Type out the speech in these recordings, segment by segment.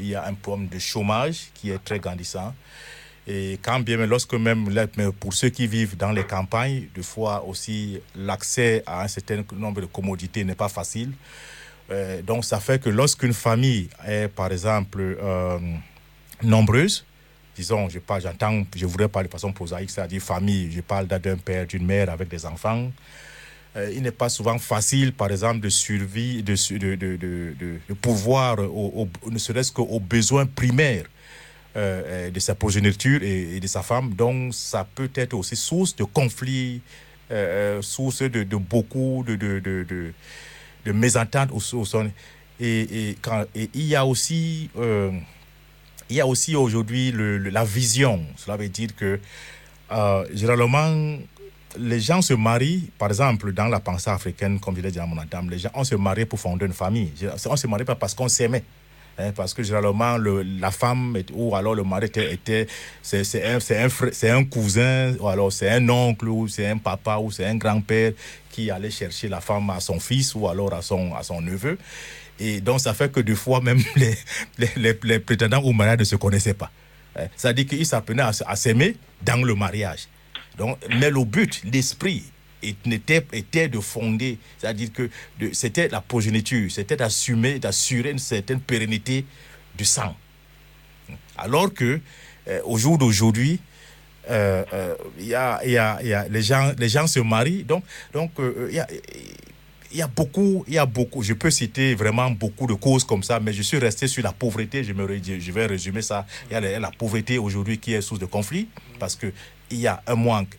il y a un problème de chômage qui est très grandissant. Et quand bien même, lorsque même, pour ceux qui vivent dans les campagnes, des fois aussi, l'accès à un certain nombre de commodités n'est pas facile. Donc, ça fait que lorsqu'une famille est, par exemple, nombreuse, disons, je voudrais parler de façon prosaïque, c'est-à-dire famille, je parle d'un père, d'une mère avec des enfants. Il n'est pas souvent facile, par exemple, de pourvoir, ne serait-ce qu'aux besoins primaires de sa progéniture et de sa femme. Donc, ça peut être aussi source de conflits, source de beaucoup de mésententes au son. Et il y a aussi... il y a aussi aujourd'hui la vision. Cela veut dire que généralement, les gens se marient, par exemple, dans la pensée africaine, comme je l'ai dit à mon entame, les gens, on se marie pour fonder une famille. On se marie pas parce qu'on s'aimait. Parce que généralement, la femme ou alors le mari c'est un cousin, ou alors c'est un oncle, ou c'est un papa, ou c'est un grand-père qui allait chercher la femme à son fils ou alors à son neveu. Et donc, ça fait que des fois, même les prétendants au mariage ne se connaissaient pas. C'est-à-dire qu'ils s'apprenaient à s'aimer dans le mariage. Donc, mais le but, l'esprit, était de fonder, c'est-à-dire que c'était la progéniture, c'était d'assurer une certaine pérennité du sang. Alors que, au jour d'aujourd'hui, les gens se marient, donc il y a beaucoup, je peux citer vraiment beaucoup de causes comme ça, mais je suis resté sur la pauvreté, je vais résumer ça. Il y a la pauvreté aujourd'hui qui est source de conflit, parce que il y a un manque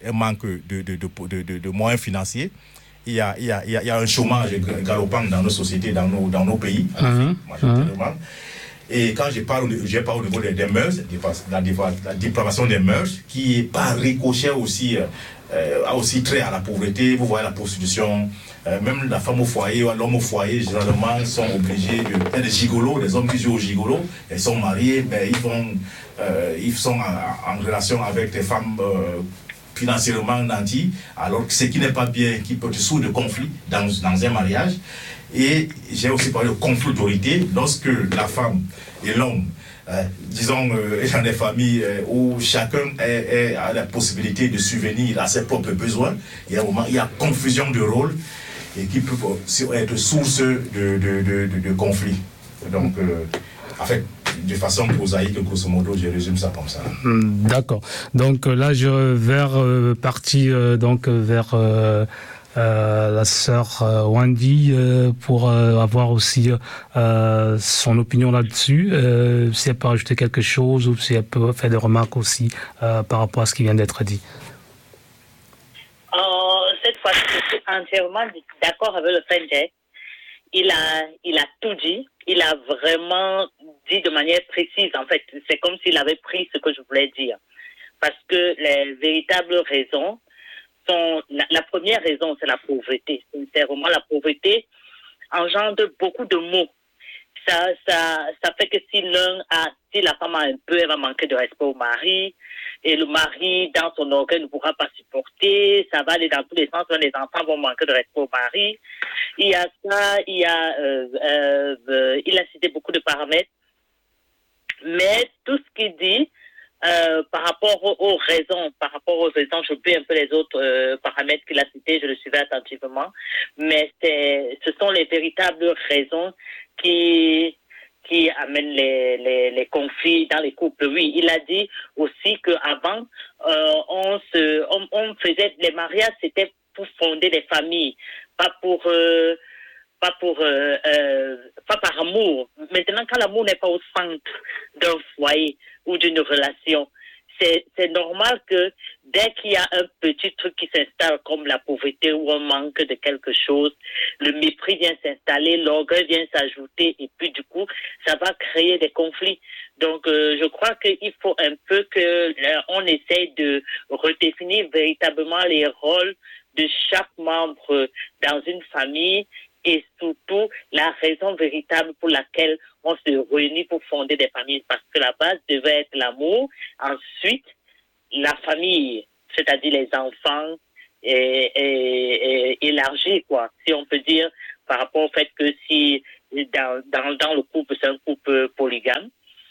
de moyens financiers. Il y a un chômage galopant dans nos sociétés, dans nos pays, majoritairement. Et quand je parle au niveau des mœurs, la dépravation des mœurs, qui est par ricochet aussi, a aussi trait à la pauvreté. Vous voyez la prostitution, même la femme au foyer, l'homme au foyer, généralement, sont obligés de des gigolos, des hommes qui jouent au gigolo, ils sont mariés, mais ils sont en relation avec des femmes financièrement nantis, alors que ce qui n'est pas bien, qui peut être source de conflit dans un mariage. Et j'ai aussi parlé de conflit d'autorité, lorsque la femme et l'homme, disons, dans des familles où chacun a la possibilité de subvenir à ses propres besoins, il y a un moment, il y a confusion de rôle et qui peut être source de conflit. Donc, en fait, de façon prosaïque, grosso modo, je résume ça comme ça. D'accord. Donc là, je vais partir vers la sœur Wendy pour avoir aussi son opinion là-dessus. Si elle peut rajouter quelque chose ou si elle peut faire des remarques aussi par rapport à ce qui vient d'être dit. Cette fois, je suis entièrement d'accord avec le frère. Il a tout dit. Il a vraiment dit de manière précise. En fait, c'est comme s'il avait pris ce que je voulais dire. Parce que les véritables raisons sont... La première raison, c'est la pauvreté. Sincèrement, la pauvreté engendre beaucoup de maux. Ça fait que si la femme a un peu, elle va manquer de respect au mari, et le mari, dans son orgueil, ne pourra pas supporter, ça va aller dans tous les sens, les enfants vont manquer de respect au mari. Il y a ça, il a cité beaucoup de paramètres, mais tout ce qu'il dit, par rapport aux raisons, je peux un peu les autres paramètres qu'il a cités, je le suivais attentivement, mais ce sont les véritables raisons qui amènent les conflits dans les couples. Oui, il a dit aussi qu'avant, on faisait les mariages, c'était pour fonder des familles, pas par amour. Maintenant, quand l'amour n'est pas au centre d'un foyer ou d'une relation, c'est normal que dès qu'il y a un petit truc qui s'installe comme la pauvreté ou un manque de quelque chose, le mépris vient s'installer, l'orgueil vient s'ajouter et puis du coup, ça va créer des conflits. Donc, je crois qu'il faut un peu qu'on essaye de redéfinir véritablement les rôles de chaque membre dans une famille et surtout la raison véritable pour laquelle on se réunit pour fonder des familles, parce que la base devait être l'amour. Ensuite, la famille, c'est-à-dire les enfants, élargie, quoi, si on peut dire, par rapport au fait que si dans le couple, c'est un couple polygame,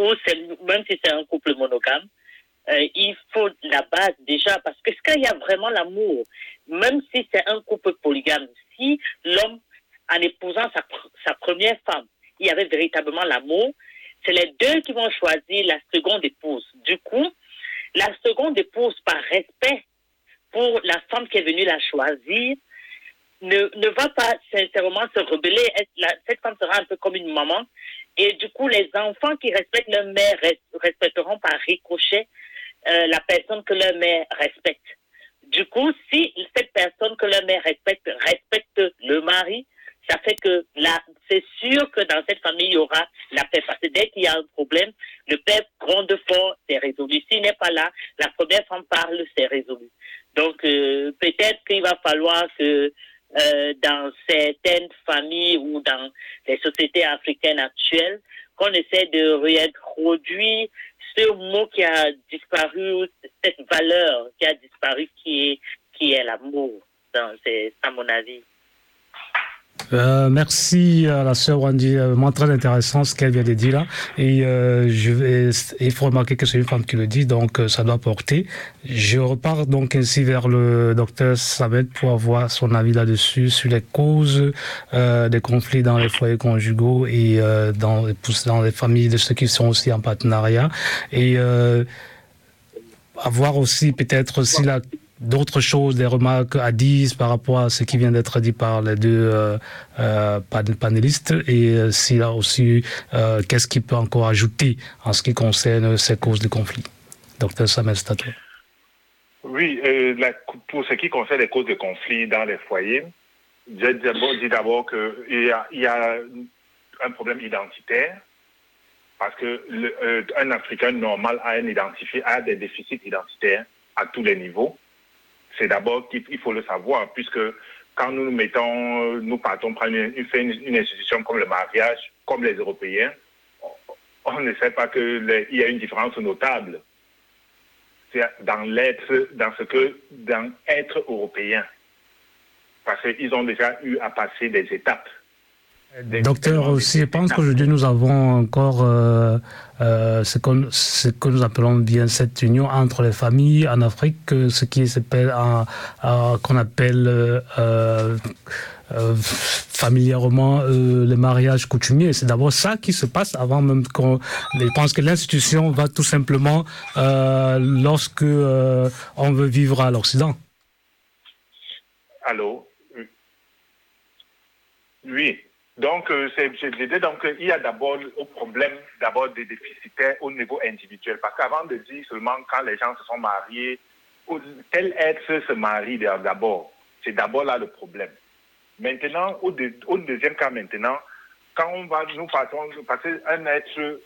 même si c'est un couple monogame, il faut la base déjà, parce que quand il y a vraiment l'amour, même si c'est un couple polygame, si l'homme, en épousant sa première femme, il y avait véritablement l'amour, c'est les deux qui vont choisir la seconde épouse. Du coup, la seconde épouse, par respect pour la femme qui est venue la choisir, ne va pas sincèrement se rebeller. Cette femme sera un peu comme une maman. Et du coup, les enfants qui respectent leur mère respecteront par ricochet la personne que leur mère respecte. Du coup, si cette personne que leur mère respecte le mari, ça fait que là, c'est sûr que dans cette famille, il y aura la paix. Parce que dès qu'il y a un problème, le père gronde fort, c'est résolu. S'il n'est pas là, la première femme parle, c'est résolu. Donc, peut-être qu'il va falloir que dans certaines familles ou dans les sociétés africaines actuelles, qu'on essaie de réintroduire ce mot qui a disparu, cette valeur qui a disparu, qui est l'amour. C'est à mon avis. Merci à la sœur Wendy, vraiment très intéressant ce qu'elle vient de dire là. Et il faut remarquer que c'est une femme qui le dit, donc ça doit porter. Je repars donc ainsi vers le docteur Samet pour avoir son avis là-dessus sur les causes des conflits dans les foyers conjugaux et dans les familles de ceux qui sont aussi en partenariat. Et avoir aussi peut-être aussi d'autres choses, des remarques à dire par rapport à ce qui vient d'être dit par les deux panélistes, et s'il a aussi qu'est-ce qu'il peut encore ajouter en ce qui concerne ces causes de conflit. Docteur Samuel Stato. Oui, pour ce qui concerne les causes de conflit dans les foyers, j'ai dit d'abord qu'il y a un problème identitaire, parce que un Africain normal a des déficits identitaires à tous les niveaux. C'est d'abord qu'il faut le savoir, puisque quand nous partons prendre une institution comme le mariage, comme les Européens, on ne sait pas qu'il y a une différence notable dans être européen. Parce qu'ils ont déjà eu à passer des étapes. Docteur, aussi, je pense qu'aujourd'hui nous avons encore ce que nous appelons bien cette union entre les familles en Afrique, ce qui s'appelle qu'on appelle familièrement le mariage coutumier. C'est d'abord ça qui se passe avant même qu'on. Je pense que l'institution va tout simplement lorsque on veut vivre à l'Occident. Allô? Oui. Donc, il y a d'abord au problème des déficitaires au niveau individuel. Parce qu'avant de dire seulement quand les gens se sont mariés, tel être se marie d'abord. C'est d'abord là le problème. Maintenant, au deuxième cas maintenant, quand nous partons, parce qu'un être,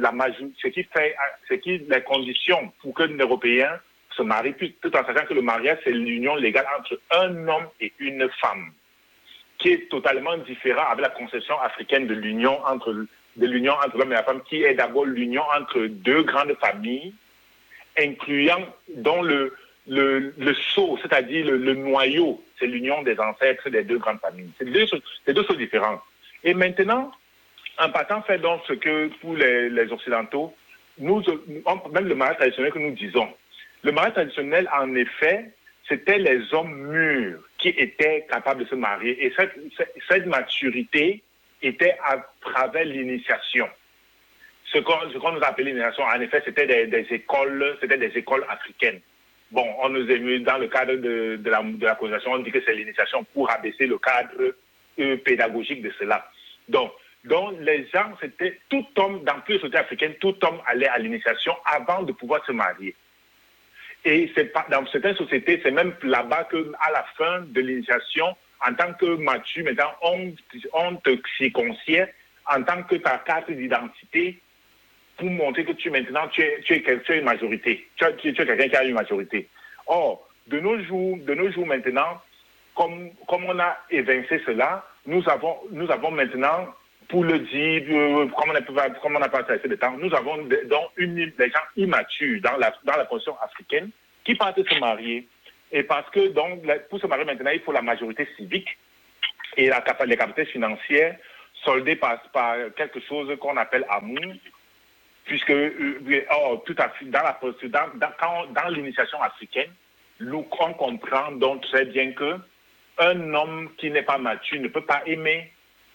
les conditions pour que l'Européen se marie, tout en sachant que le mariage, c'est l'union légale entre un homme et une femme, qui est totalement différent avec la conception africaine de l'union entre l'homme et la femme, qui est d'abord l'union entre deux grandes familles, incluant dont le sceau, c'est-à-dire le noyau, c'est l'union des ancêtres des deux grandes familles. C'est deux choses différentes. Et maintenant, en partant faire donc ce que pour les Occidentaux, même le mariage traditionnel que nous disons, le mariage traditionnel, en effet, c'était les hommes mûrs qui étaient capables de se marier. Et cette maturité était à travers l'initiation. Ce qu'on nous appelait l'initiation, en effet, c'était des écoles africaines. Bon, on nous a mis dans le cadre de la colonisation, on dit que c'est l'initiation pour abaisser le cadre pédagogique de cela. Donc les gens, c'était tout homme, dans plusieurs sociétés africaines, tout homme allait à l'initiation avant de pouvoir se marier. Et dans certaines sociétés, c'est même là-bas qu'à la fin de l'initiation, en tant que mature, maintenant, on te circoncise en tant que ta carte d'identité pour montrer que tu es une majorité. Tu es quelqu'un qui a une majorité. Or, de nos jours maintenant, comme on a évincé cela, nous avons maintenant, pour le dire, comme on n'a pas assez de temps, nous avons des gens immatures dans la position africaine qui partent se marier. Et parce que pour se marier maintenant, il faut la majorité civique et les capacités financières soldées par quelque chose qu'on appelle amour. puisque tout à fait, dans l'initiation africaine, nous, on comprend donc très bien que un homme qui n'est pas mature ne peut pas aimer.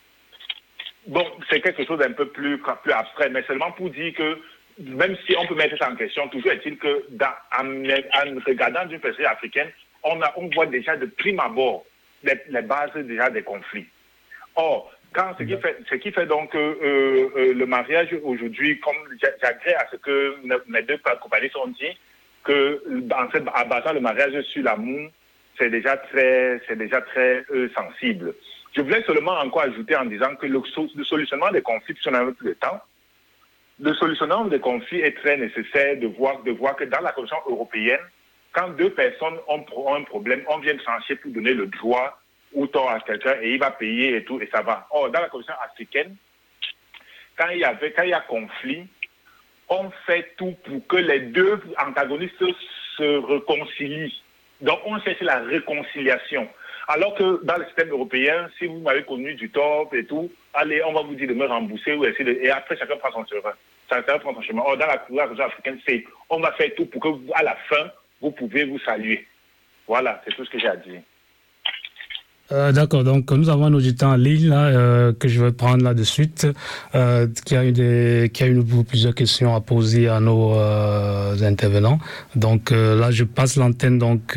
Bon, c'est quelque chose d'un peu plus abstrait, mais seulement pour dire que même si on peut mettre ça en question, toujours est-il que en regardant d'une perspective africaine, on voit déjà de prime abord les bases déjà des conflits. Or, ce qui fait donc le mariage aujourd'hui, comme j'agrée à ce que mes deux compagnies ont dit, que en fait, en basant le mariage sur l'amour, c'est déjà très sensible. Je voulais seulement encore ajouter en disant que le solutionnement des conflits, si on a un peu de temps, le solutionnement des conflits est très nécessaire de voir que dans la Commission européenne, quand deux personnes ont un problème, on vient trancher pour donner le droit ou tort à quelqu'un et il va payer et tout, et ça va. Or, dans la Commission africaine, quand il y a conflit, on fait tout pour que les deux antagonistes se réconcilient. Donc, on cherche la réconciliation. Alors que dans le système européen, si vous m'avez connu du tort et tout, allez, on va vous dire de me rembourser ou essayer et après, chacun prend son chemin. Chacun prend son chemin. Or, dans la Commission africaine, on va faire tout pour que, à la fin, vous pouvez vous saluer. Voilà, c'est tout ce que j'ai à dire. D'accord, donc nous avons un auditeur en ligne là, que je vais prendre là de suite, qui a eu plusieurs questions à poser à nos intervenants. Donc là, je passe l'antenne donc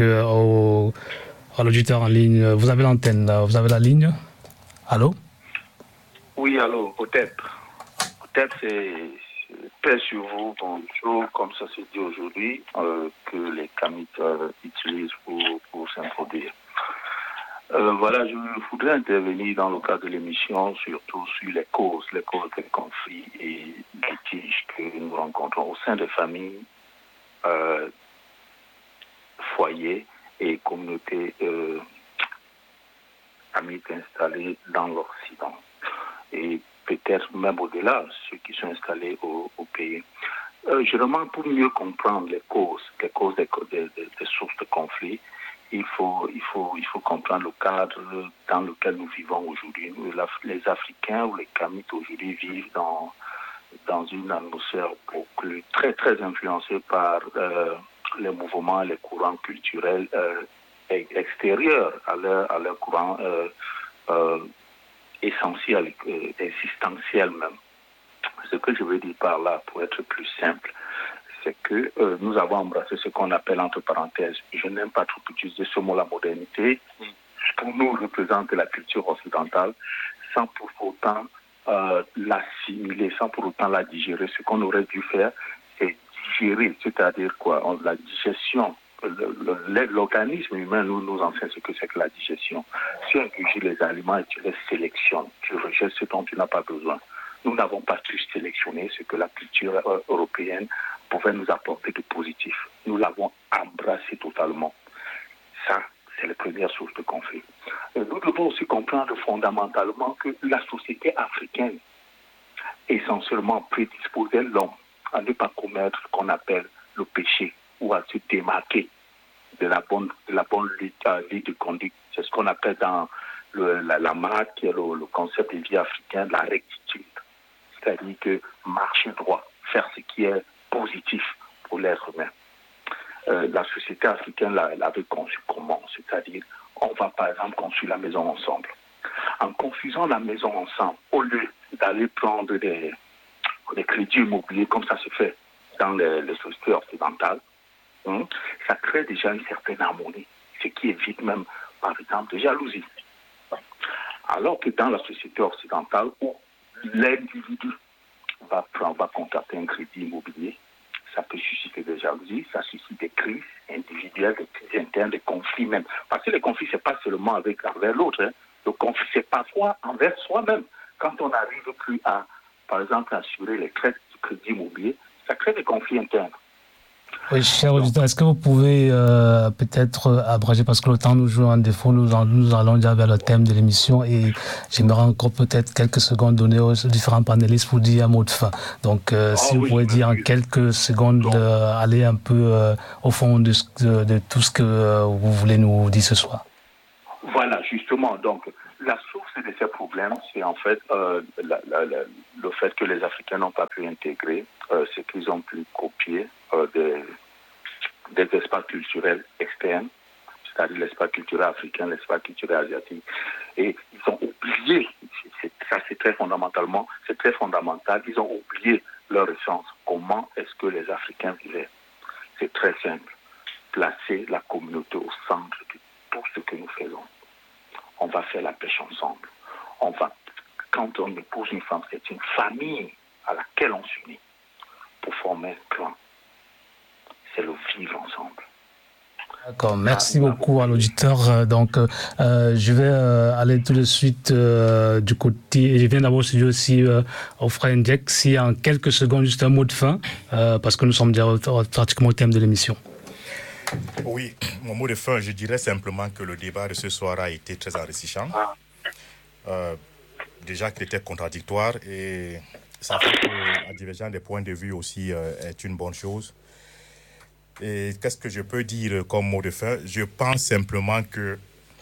à l'auditeur en ligne. Vous avez l'antenne, vous avez la ligne. Allô? Oui, allô, peut-être c'est paix sur vous, bonjour, comme ça se dit aujourd'hui, que les Kamites utilisent pour s'introduire. Voilà, je voudrais intervenir dans le cadre de l'émission, surtout sur les causes des conflits et litiges que nous rencontrons au sein des familles, foyers et communautés amiques installées dans l'Occident. Et peut-être même au-delà, ceux qui sont installés au pays. Je demande pour mieux comprendre les causes des sources de conflits. Il faut comprendre le cadre dans lequel nous vivons aujourd'hui. Les Africains ou les Kamites aujourd'hui vivent dans une atmosphère très, très influencée par les mouvements, les courants culturels extérieurs à leur courant essentiel, existentiel même. Ce que je veux dire par là, pour être plus simple, c'est que nous avons embrassé ce qu'on appelle, entre parenthèses, je n'aime pas trop utiliser ce mot, la modernité, pour nous représente la culture occidentale, sans pour autant l'assimiler, sans pour autant la digérer. Ce qu'on aurait dû faire, c'est digérer, c'est-à-dire quoi? La digestion. L'organisme humain nous enseigne ce que c'est que la digestion. Si on ingurgite les aliments et tu les sélectionnes, tu rejettes ce dont tu n'as pas besoin. Nous n'avons pas pu sélectionner ce que la culture européenne pouvait nous apporter de positif. Nous l'avons embrassé totalement. Ça, c'est la première source de conflit. Nous devons aussi comprendre fondamentalement que la société africaine essentiellement prédisposait l'homme à ne pas commettre ce qu'on appelle le péché ou à se démarquer de la bonne ligne de conduite. C'est ce qu'on appelle dans la MAD, qui est le concept de vie africain, la rectitude. C'est-à-dire que marcher droit, faire ce qui est positif pour l'être humain. La société africaine l'avait conçu comment? C'est-à-dire, on va par exemple construire la maison ensemble. En construisant la maison ensemble, au lieu d'aller prendre des crédits immobiliers comme ça se fait dans les sociétés occidentales, ça crée déjà une certaine harmonie, ce qui évite même, par exemple, des jalousies. Alors que dans la société occidentale, où l'individu va contracter un crédit immobilier, ça peut susciter des jalousies, ça suscite des crises individuelles, des crises internes, des conflits même. Parce que les conflits, ce n'est pas seulement envers l'autre. Le conflit, c'est parfois envers soi-même. Quand on n'arrive plus à, par exemple, assurer les crédits immobiliers, ça crée des conflits internes. Oui, cher auditeur, est-ce que vous pouvez peut-être abrager, parce que le temps nous joue un défaut, nous allons déjà vers le thème de l'émission et j'aimerais encore peut-être quelques secondes donner aux différents panélistes pour dire un mot de fin. Donc, si vous pouvez dire en quelques secondes, aller un peu au fond de tout ce que vous voulez nous dire ce soir. Voilà, justement, donc, la source de ces problèmes, c'est en fait le fait que les Africains n'ont pas pu intégrer, c'est qu'ils ont pu copier des espaces culturels externes, c'est-à-dire l'espace culturel africain, l'espace culturel asiatique. Et ils ont oublié, c'est très fondamental, ils ont oublié leur essence. Comment est-ce que les Africains vivaient? C'est très simple. Placer la communauté au centre de tout ce que nous faisons. On va faire la pêche ensemble. Quand on épouse une femme, c'est une famille à laquelle on s'unit pour former un clan. C'est le vivre ensemble. D'accord, merci beaucoup à l'auditeur. Donc, je vais aller tout de suite du côté. Je viens d'abord se dire aussi au frère Ndjek, si en quelques secondes, juste un mot de fin, parce que nous sommes déjà pratiquement au thème de l'émission. Oui, mon mot de fin, je dirais simplement que le débat de ce soir a été très enrichissant. Déjà qu'il était contradictoire et ça fait que la divergence des points de vue aussi est une bonne chose. Et qu'est-ce que je peux dire comme mot de fin? Je pense simplement que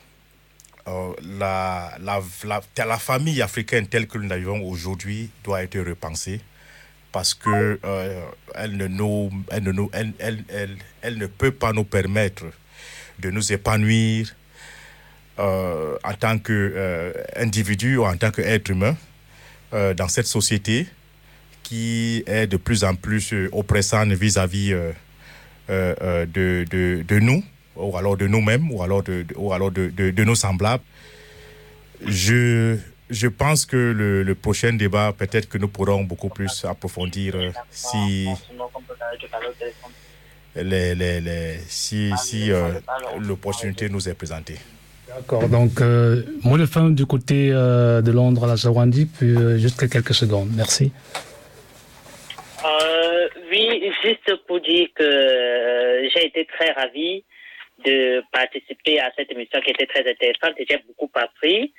la famille africaine telle que nous la vivons aujourd'hui doit être repensée parce que elle ne peut pas nous permettre de nous épanouir en tant qu'individu ou en tant qu'être humain dans cette société qui est de plus en plus oppressante vis-à-vis de nous, ou alors de nous-mêmes, ou alors de nos semblables. Je pense que le prochain débat, peut-être que nous pourrons beaucoup plus approfondir si l'opportunité nous est présentée. D'accord, donc mot de fin du côté de Londres à la Zawandi, puis juste quelques secondes. Merci. Oui, juste pour dire que j'ai été très ravie de participer à cette émission qui était très intéressante et j'ai beaucoup appris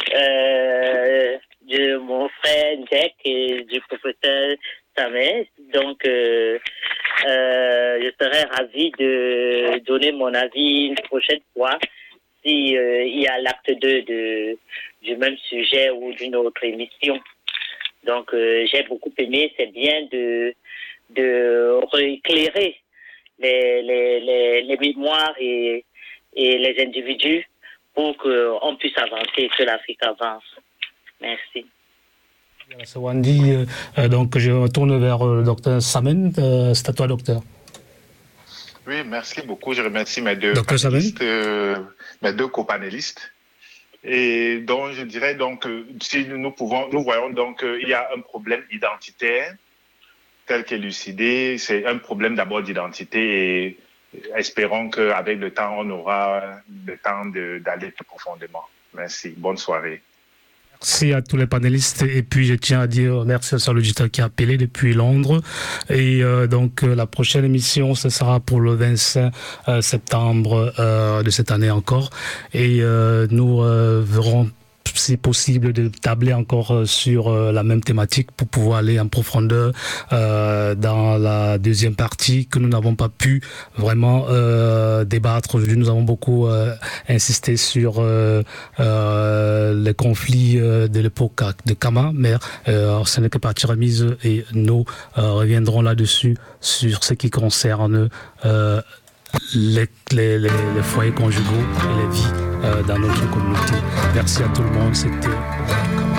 de mon frère Jack et du professeur Samé. Donc, je serais ravie de donner mon avis une prochaine fois si il y a l'acte 2 du même sujet ou d'une autre émission. Donc, j'ai beaucoup aimé. C'est bien de rééclairer les mémoires et les individus pour qu'on puisse avancer et que l'Afrique avance. Merci. Zawandi, donc je retourne vers le docteur Samen. C'est à toi, docteur. Oui, merci beaucoup. Je remercie mes deux copanélistes. Et donc, je dirais donc, si nous voyons donc, il y a un problème identitaire tel qu'élucidé. C'est un problème d'abord d'identité et espérons qu'avec le temps, on aura le temps d'aller plus profondément. Merci. Bonne soirée. Merci à tous les panélistes et puis je tiens à dire merci à l'auditeur qui a appelé depuis Londres et donc la prochaine émission ce sera pour le 25 septembre de cette année encore et nous verrons si possible de tabler encore sur la même thématique pour pouvoir aller en profondeur dans la deuxième partie que nous n'avons pas pu vraiment débattre. Nous avons beaucoup insisté sur les conflits de l'époque de Kama, mais ce n'est que partie remise et nous reviendrons là-dessus sur ce qui concerne les foyers conjugaux et les vies dans notre communauté. Merci à tout le monde. C'était